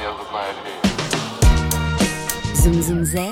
Zoom Zoom Zen,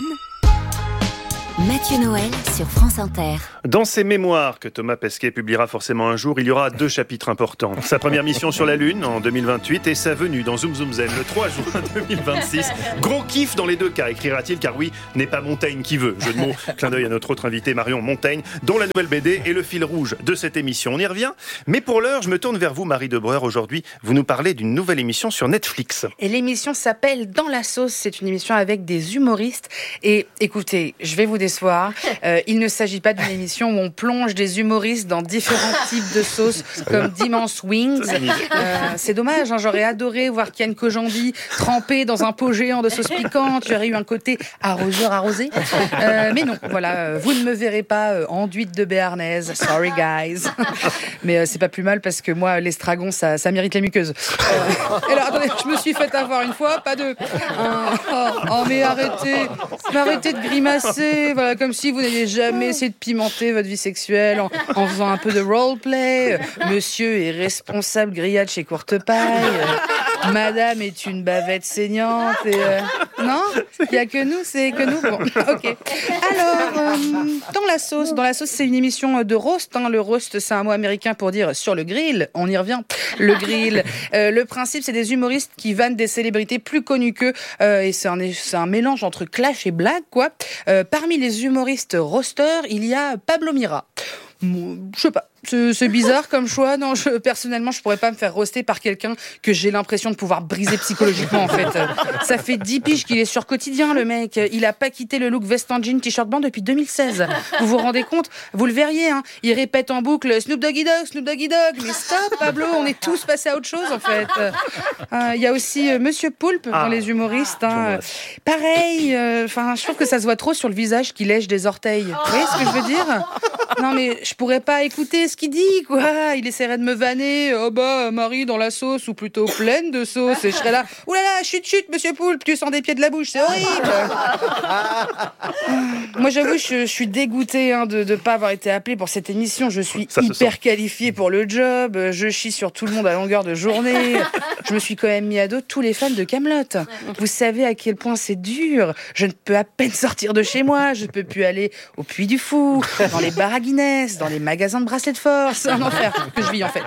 Mathieu Noël sur France Inter. Dans ses mémoires, que Thomas Pesquet publiera forcément un jour, il y aura 2 chapitres importants. Sa première mission sur la Lune en 2028 et sa venue dans Zoom Zoom Zen le 3 juin 2026. Gros kiff dans les 2 cas, écrira-t-il, car oui, n'est pas Montaigne qui veut. Jeu de mots, clin d'œil à notre autre invité Marion Montaigne, dont la nouvelle BD est le fil rouge de cette émission. On y revient, mais pour l'heure, je me tourne vers vous, Marie Debreur. Aujourd'hui, vous nous parlez d'une nouvelle émission sur Netflix. Et l'émission s'appelle Dans la sauce. C'est une émission avec des humoristes. Et écoutez, je vais vous décevoir. Il ne s'agit pas d'une émission où on plonge des humoristes dans différents types de sauces, comme d'immenses wings. C'est dommage, hein, j'aurais adoré voir Kian Kojandi trempé dans un pot géant de sauce piquante. Il y aurait eu un côté arroseur arrosé. Mais non, voilà, vous ne me verrez pas enduite de béarnaise. Sorry guys. Mais c'est pas plus mal parce que moi, l'estragon, ça mérite les muqueuses. Et alors, attendez, je me suis fait avoir une fois, pas deux. Mais arrêtez de grimacer, voilà, comme si vous n'aviez jamais essayé de pimenter votre vie sexuelle en faisant un peu de roleplay. Monsieur est responsable grillade chez Courtepaille. Madame est une bavette saignante. Et non, il n'y a que nous, c'est que nous. Bon, ok. Alors, dans la sauce, c'est une émission de roast. Hein. Le roast, c'est un mot américain pour dire sur le grill. On y revient. Le grill. Le principe, c'est des humoristes qui vannent des célébrités plus connues qu'eux. Et c'est un mélange entre clash et blague, quoi. Parmi les humoristes roasters, il y a Pablo Mira. Je sais pas. C'est bizarre comme choix. Non, personnellement, je pourrais pas me faire roaster par quelqu'un que j'ai l'impression de pouvoir briser psychologiquement, en fait. Ça fait 10 piges qu'il est sur Quotidien, le mec. Il a pas quitté le look veste en jean, t-shirt blanc depuis 2016. Vous vous rendez compte? Vous le verriez, hein. Il répète en boucle Snoop Doggy Dogg, Snoop Doggy Dogg. Mais stop, Pablo, on est tous passés à autre chose, en fait. Il y a aussi Monsieur Poulpe dans les humoristes. Hein. Pareil, je trouve que ça se voit trop sur le visage qui lèche des orteils. Vous voyez ce que je veux dire? Non, mais je pourrais pas écouter ce qu'il dit, quoi. Il essaierait de me vanner. Oh bah, Marie dans la sauce, ou plutôt pleine de sauce. Et je serais là. Ouh là là, chut, Monsieur Poulpe, tu sens des pieds de la bouche, c'est horrible. Moi, j'avoue, je suis dégoûtée de ne pas avoir été appelée pour cette émission. Je suis hyper qualifiée pour le job. Je chie sur tout le monde à longueur de journée. Je me suis quand même mis à dos tous les fans de Kaamelott. Vous savez à quel point c'est dur. Je ne peux à peine sortir de chez moi. Je ne peux plus aller au Puy du Fou, dans les bars à Guinness, dans les magasins de bracelets de force. C'est un enfer que je vis, en fait.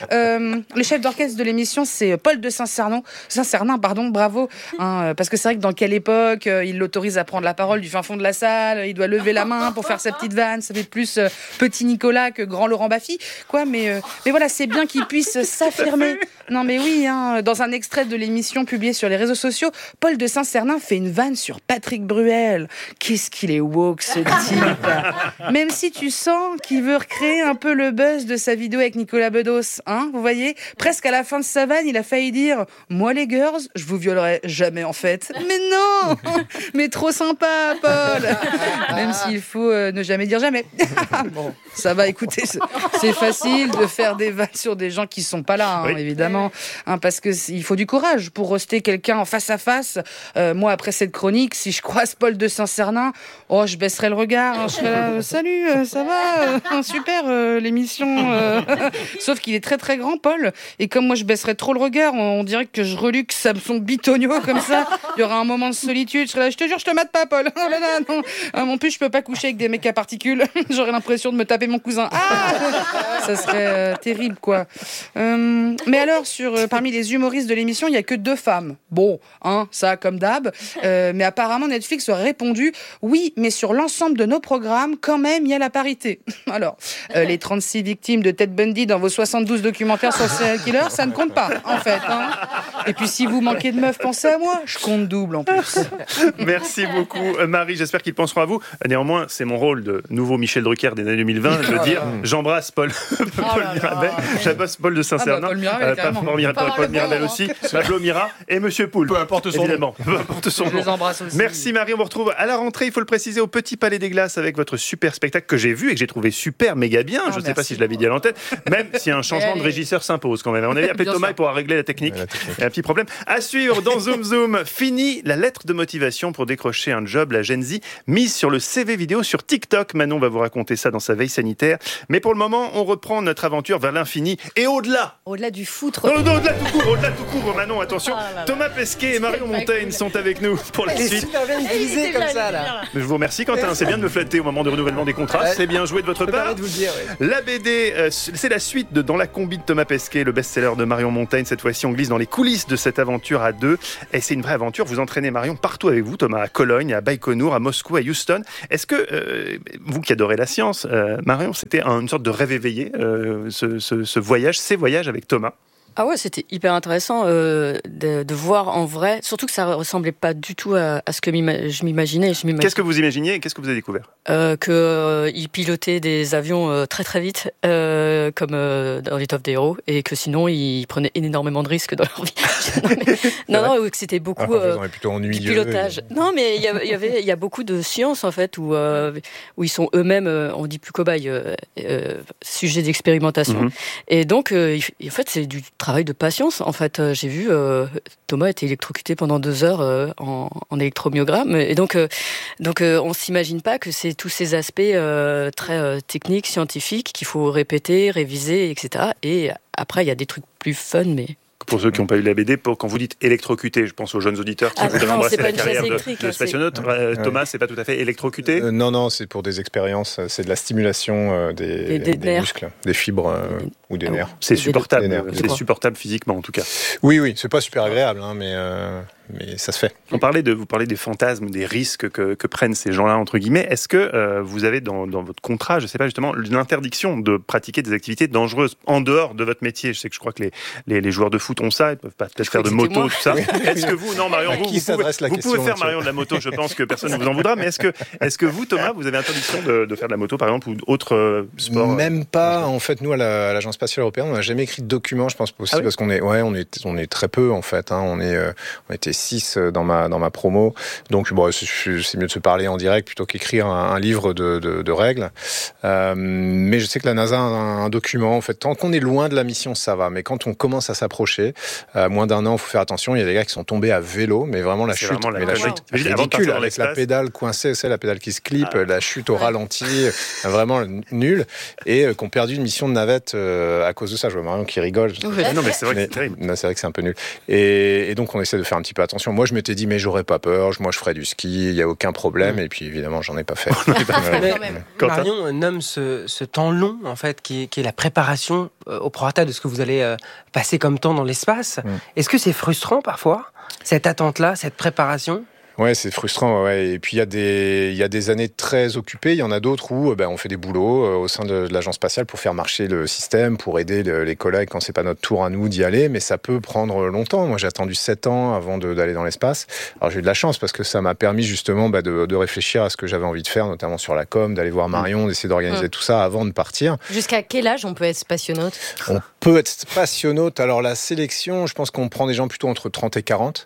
Le chef d'orchestre de l'émission, c'est Paul de Saint-Cernin, bravo. Hein, parce que c'est vrai que dans quelle époque il l'autorise à prendre la parole du fin fond de la salle, il doit lever la main pour faire sa petite vanne. Ça fait plus petit Nicolas que grand Laurent Baffy, quoi. Mais voilà, c'est bien qu'il puisse s'affirmer. Non, mais oui, hein, dans un extrait de l'émission publié sur les réseaux sociaux, Paul de Saint-Cernin fait une vanne sur Patrick Bruel. Qu'est-ce qu'il est woke, ce type. Même si tu sens qu'il veut recréer un peu le buzz de sa vidéo avec Nicolas Bedos, hein, vous voyez, presque à la fin de sa vanne, il a failli dire « Moi les girls, je vous violerai jamais en fait. » Mais non. Mais trop sympa, Paul. Même s'il faut ne jamais dire jamais. Bon, ça va, écoutez, c'est facile de faire des vannes sur des gens qui sont pas là, hein, oui. Évidemment, hein, parce que il faut du courage pour roaster quelqu'un en face à face. Moi, après cette chronique, si je croise Paul de Saint-Cernin, je baisserai le regard, hein, je serai là, salut, ça va, super l'émission. Sauf qu'il est très très grand, Paul, et comme moi je baisserais trop le regard, on dirait que je reluque Samson Bitonio comme ça. Il y aura un moment de solitude, je serai là, je te jure, je te mate pas, Paul. Oh là là, non. En plus, je peux pas coucher avec des mecs à particules. J'aurais l'impression de me taper mon cousin. Ça serait terrible, quoi. Mais alors, parmi les humoristes de l'émission, il y a que 2 femmes. Bon, hein, ça comme d'hab. Mais apparemment, Netflix aurait répondu oui, mais sur l'ensemble de nos programmes, quand même, il y a la parité. Alors, les 36 victimes de Ted Bundy dans vos 72 documentaires sur le serial killer, ça ne compte pas, en fait. Hein. Et puis, si vous manquez de meufs, pensez à moi. Je compte double, en plus. Merci beaucoup, Marie. J'espère qu'ils penseront à vous. Néanmoins, c'est mon rôle de nouveau Michel Drucker des années 2020 de dire j'embrasse Paul Mirabel, j'embrasse Paul de Saint-Cernin, Paul Mirabel aussi, Pablo Mira et Monsieur Poulpe. Peu importe son nom. Peu importe son nom. Je les embrasse aussi. Merci Marie, on vous retrouve à la rentrée, il faut le préciser, au Petit Palais des Glaces avec votre super spectacle que j'ai vu et que j'ai trouvé super méga bien. Je ne sais pas si je l'avais dit à l'antenne, même si un changement de régisseur s'impose quand même. On avait appelé Thomas pour régler la technique. Il y a un petit problème. À suivre dans Zoom Zoom. Fini la lettre de motivation pour décrocher un job, la Gen Z mise sur le CV vidéo sur TikTok. Manon va vous raconter ça dans sa veille sanitaire. Mais pour le moment, on reprend notre aventure vers l'infini et au-delà. Au-delà du foutre. Au-delà du coup. Au-delà tout court, Manon, attention. Thomas Pesquet et Marion Montaigne sont avec nous pour la suite. Super bien utilisé comme ça là. Je vous remercie Quentin, c'est bien de me flatter au moment du renouvellement des contrats, c'est bien joué de votre part. De vous le dire, ouais. La BD, c'est la suite de Dans la combi de Thomas Pesquet, le best-seller de Marion Montaigne. Cette fois-ci, on glisse dans les coulisses de cette aventure à deux. Et c'est une vraie aventure, vous entraînez Marion partout avec vous, Thomas, à Cologne, à Baïkonour, à Moscou, à Houston. Est-ce que, vous qui adorez la science, Marion, c'était une sorte de rêve éveillé, ce voyage, ces voyages avec Thomas? Ah ouais, c'était hyper intéressant de voir en vrai, surtout que ça ressemblait pas du tout à ce que je m'imaginais. Qu'est-ce que vous imaginiez et qu'est-ce que vous avez découvert? Qu'il pilotait des avions très très vite, comme dans les Top des héros, et que sinon ils prenaient énormément de risques dans leur vie. non, que c'était beaucoup du pilotage. Non, mais il y a beaucoup de sciences en fait où ils sont eux-mêmes, on dit plus cobayes, sujets d'expérimentation. Mm-hmm. Et donc, en fait, c'est du travail de patience. En fait, j'ai vu Thomas était électrocuté pendant 2 heures en électromyogramme, et donc on s'imagine pas que c'est tous ces aspects très techniques, scientifiques qu'il faut répéter, réviser, etc. Et après, il y a des trucs plus fun, mais... Pour ceux qui n'ont pas eu la BD, quand vous dites électrocuté, je pense aux jeunes auditeurs qui voudraient embrasser la carrière de spationaute. Thomas, c'est pas tout à fait électrocuté? Non, c'est pour des expériences, c'est de la stimulation des muscles, des fibres ou des nerfs. C'est supportable, supportable physiquement en tout cas. Oui, c'est pas super agréable, hein, mais ça se fait. Vous parlez des fantasmes, des risques que prennent ces gens-là, entre guillemets. Est-ce que vous avez dans votre contrat, je sais pas justement, l'interdiction de pratiquer des activités dangereuses en dehors de votre métier? Je sais que je crois que les joueurs de foot ont ça, ils peuvent pas peut-être faire de moto, tout ça. Est-ce que vous, non Marion, vous pouvez faire Marion de la moto, je pense que personne ne vous en voudra, mais est-ce que vous, Thomas, vous avez interdiction de faire de la moto par exemple, ou autre sport? Même pas, en fait, nous à l'Agence spatiale européenne, on n'a jamais écrit de document, je pense aussi, parce qu'on est très peu en fait, hein, on était 6 dans ma promo, donc c'est mieux de se parler en direct plutôt qu'écrire un livre de règles. Mais je sais que la NASA a un document, en fait, tant qu'on est loin de la mission, ça va, mais quand on commence à s'approcher, moins d'1 an, il faut faire attention. Il y a des gars qui sont tombés à vélo, mais vraiment la chute ridicule, avec la pédale coincée, c'est la pédale qui se clip, la chute au ralenti, vraiment nulle, et qui ont perdu une mission de navette à cause de ça. Je vois Marion qui rigole. Non, mais c'est vrai que c'est terrible. C'est vrai que c'est un peu nul. Et donc on essaie de faire un petit peu attention. Moi, je m'étais dit, mais j'aurais pas peur. Moi, je ferais du ski. Il y a aucun problème. Et puis, évidemment, j'en ai pas fait. Marion nomme ce temps long, en fait, qui est la préparation au prorata de ce que vous allez passer comme temps dans l'espace. Est-ce que c'est frustrant parfois, cette attente-là, cette préparation? Ouais, c'est frustrant. Ouais. Et puis il y a des années très occupées. Il y en a d'autres où on fait des boulots au sein de l'agence spatiale pour faire marcher le système, pour aider les collègues quand c'est pas notre tour à nous d'y aller. Mais ça peut prendre longtemps. Moi, j'ai attendu 7 ans avant d'aller dans l'espace. Alors j'ai eu de la chance parce que ça m'a permis justement de réfléchir à ce que j'avais envie de faire, notamment sur la com, d'aller voir Marion, d'essayer d'organiser tout ça avant de partir. Jusqu'à quel âge on peut être spationaute? peut être spationaute. Alors la sélection, je pense qu'on prend des gens plutôt entre 30 et 40.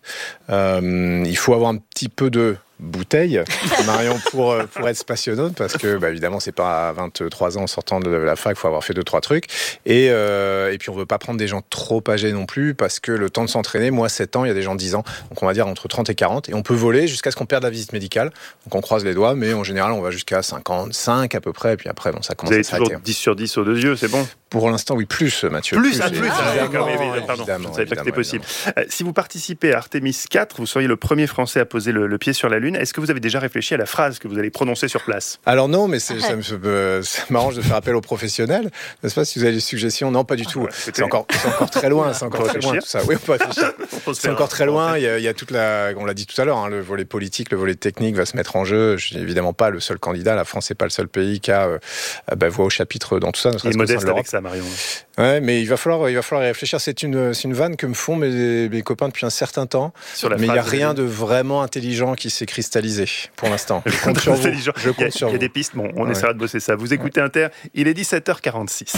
Il faut avoir un petit peu de bouteille, Marion, pour être spationaute, parce que évidemment c'est pas à 23 ans en sortant de la fac, il faut avoir fait 2-3 trucs, et puis on veut pas prendre des gens trop âgés non plus, parce que le temps de s'entraîner, moi 7 ans, il y a des gens 10 ans, donc on va dire entre 30 et 40, et on peut voler jusqu'à ce qu'on perde la visite médicale, donc on croise les doigts, mais en général on va jusqu'à 55 à peu près, et puis après ça commence à s'arrêter. Vous avez toujours 10 sur 10 aux 2 yeux, c'est bon? Pour l'instant, oui, plus, Mathieu. Plus, d'accord, pardon, je ne savais pas que c'était possible. Si vous participez à Artemis 4, vous seriez le premier Français à poser le pied sur la Lune. Est-ce que vous avez déjà réfléchi à la phrase que vous allez prononcer sur place? Alors non, mais ça m'arrange de faire appel aux professionnels. N'est-ce pas, si vous avez des suggestions? Non, pas du tout. C'est encore très loin. C'est encore très loin, tout ça. Oui, on peut réfléchir. C'est encore très loin. Il y a toute on l'a dit tout à l'heure, le volet politique, le volet technique va se mettre en jeu. Je suis évidemment pas le seul candidat. La France n'est pas le seul pays qui a voix au chapitre dans tout ça. Il est modeste avec ça, Marion. Ouais, mais il va falloir y réfléchir. C'est une vanne que me font mes copains depuis un certain temps. Mais il n'y a rien de vraiment intelligent qui s'est cristallisé pour l'instant. Je compte sur vous. Il y a des pistes. Bon, on essaiera de bosser ça. Vous écoutez Inter. Il est 17h46.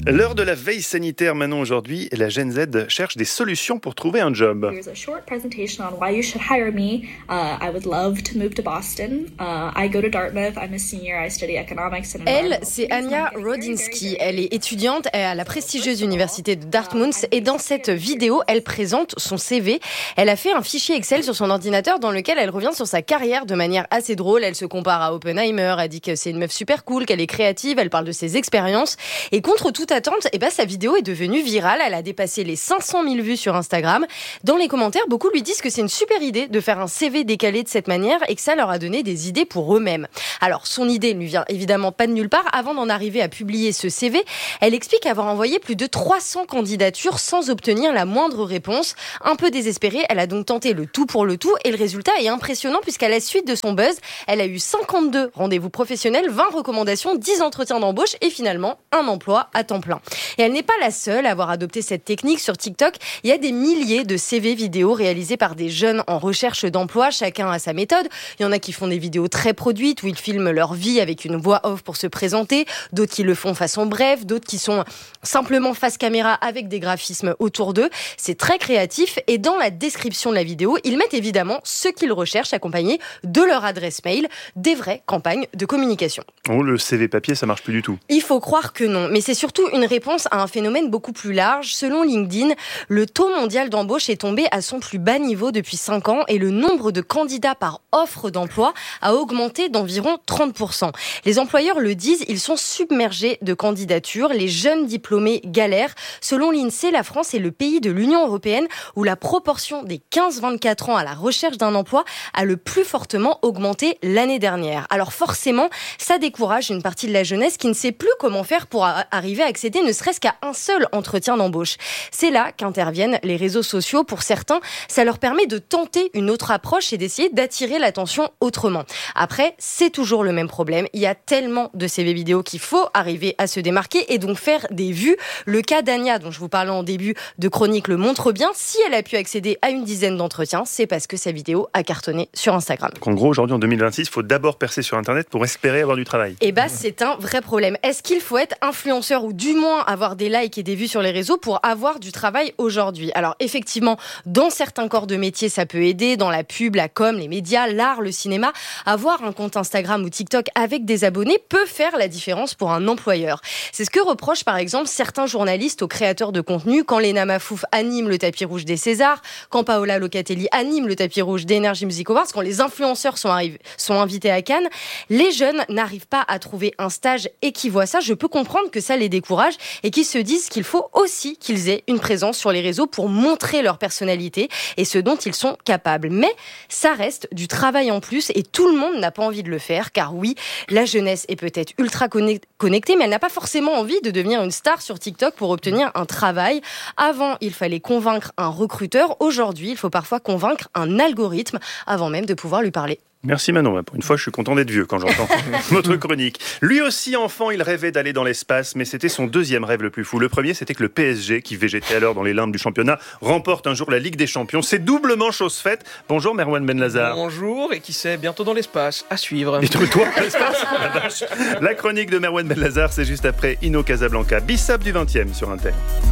L'heure de la veille sanitaire, Manon, aujourd'hui, la Gen Z cherche des solutions pour trouver un job. Here's a short presentation on why you should hire me. I would love to move to Boston. I go to Dartmouth. I'm a senior. I study economics and Elle, c'est Anya Rodzinski. Elle est étudiante à la prestigieuse université de Dartmouth et dans cette vidéo, elle présente son CV. Elle a fait un fichier Excel sur son ordinateur dans lequel elle revient sur sa carrière de manière assez drôle. Elle se compare à Oppenheimer, elle dit que c'est une meuf super cool, qu'elle est créative, elle parle de ses expériences. Et contre toute attente, sa vidéo est devenue virale. Elle a dépassé les 500 000 vues sur Instagram. Dans les commentaires, beaucoup lui disent que c'est une super idée de faire un CV décalé de cette manière et que ça leur a donné des idées pour eux-mêmes. Alors, son idée ne lui vient évidemment pas de nulle part. Avant d'en arriver à publier ce CV, elle explique avoir envoyé plus de 300 candidatures sans obtenir la moindre réponse. Un peu désespérée, elle a donc tenté le tout pour le tout et le résultat est impressionnant puisqu'à la suite de son buzz, elle a eu 52 rendez-vous professionnels, 20 recommandations, 10 entretiens d'embauche et finalement un emploi à temps plein. Et elle n'est pas la seule à avoir adopté cette technique. Sur TikTok, il y a des milliers de CV vidéos réalisés par des jeunes en recherche d'emploi. Chacun a sa méthode. Il y en a qui font des vidéos très produites où ils filment leur vie avec une voix off pour se présenter. D'autres qui le font façon bref. D'autres qui sont simplement face caméra avec des graphismes autour d'eux. C'est très créatif. Et dans la description de la vidéo, ils mettent évidemment ce qu'ils recherchent accompagné de leur adresse mail. Des vraies campagnes de communication. Oh, le CV papier, ça marche plus du tout. Il faut croire que non. Mais c'est surtout une réponse à un phénomène beaucoup plus large. Selon LinkedIn, le taux mondial d'embauche est tombé à son plus bas niveau depuis 5 ans et le nombre de candidats par offre d'emploi a augmenté d'environ 30%. Les employeurs le disent, ils sont submergés de candidatures. Les jeunes diplômés galèrent. Selon l'INSEE, la France est le pays de l'Union européenne où la proportion des 15-24 ans à la recherche d'un emploi a le plus fortement augmenté l'année dernière. Alors forcément, ça décourage une partie de la jeunesse qui ne sait plus comment faire pour arriver à accéder ne serait-ce qu'à un seul entretien d'embauche. C'est là qu'interviennent les réseaux sociaux. Pour certains, ça leur permet de tenter une autre approche et d'essayer d'attirer l'attention autrement. Après, c'est toujours le même problème. Il y a tellement de CV vidéo qu'il faut arriver à se démarquer et donc faire des vues. Le cas d'Anya, dont je vous parlais en début de chronique, le montre bien. Si elle a pu accéder à une dizaine d'entretiens, c'est parce que sa vidéo a cartonné sur Instagram. En gros, aujourd'hui, en 2026, il faut d'abord percer sur Internet pour espérer avoir du travail. C'est un vrai problème. Est-ce qu'il faut être influenceur ou du moins avoir des likes et des vues sur les réseaux pour avoir du travail aujourd'hui? Alors effectivement, dans certains corps de métier, ça peut aider. Dans la pub, la com, les médias, l'art, le cinéma, avoir un compte Instagram ou TikTok avec des abonnés peut faire la différence pour un employeur. C'est ce que reprochent par exemple certains journalistes aux créateurs de contenu quand Léna Mafouf anime le tapis rouge des Césars, quand Paola Locatelli anime le tapis rouge d'Energy Music Awards, quand les influenceurs sont invités à Cannes. Les jeunes n'arrivent pas à trouver un stage et qui voient ça, je peux comprendre que ça les décourage et qui se disent qu'il faut aussi qu'ils aient une présence sur les réseaux pour montrer leur personnalité et ce dont ils sont capables. Mais ça reste du travail en plus et tout le monde n'a pas envie de le faire car oui, la jeunesse est peut-être ultra connectée mais elle n'a pas forcément envie de devenir une star sur TikTok pour obtenir un travail. Avant, il fallait convaincre un recruteur. Aujourd'hui, il faut parfois convaincre un algorithme avant même de pouvoir lui parler. Merci Manon, pour une fois je suis content d'être vieux quand j'entends votre chronique. Lui aussi enfant, il rêvait d'aller dans l'espace, mais c'était son deuxième rêve le plus fou. Le premier, c'était que le PSG, qui végétait alors dans les limbes du championnat, remporte un jour la Ligue des Champions. C'est doublement chose faite. Bonjour Merwan Benlazar. Bonjour, et qui sait, bientôt dans l'espace, à suivre. Et toi dans l'espace? La chronique de Merwan Benlazar, c'est juste après Inno Casablanca, Bissap du 20e sur Inter.